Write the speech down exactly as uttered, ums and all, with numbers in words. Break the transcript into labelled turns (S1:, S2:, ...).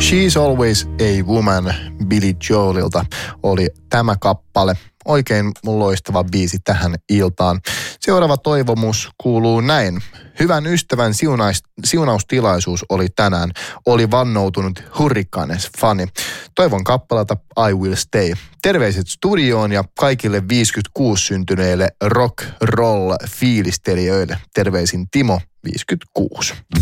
S1: She's Always a Woman Billy Joelilta oli tämä kappale. Oikein loistava biisi tähän iltaan. Seuraava toivomus kuuluu näin. Hyvän ystävän siunais, siunaustilaisuus oli tänään. Oli vannoutunut Hurricanes-fani. Toivon kappalata I Will Stay. Terveiset studioon ja kaikille viisikymmentäkuusi syntyneille rock roll fiilistelijöille. Terveisin Timo viisikymmentäkuusi.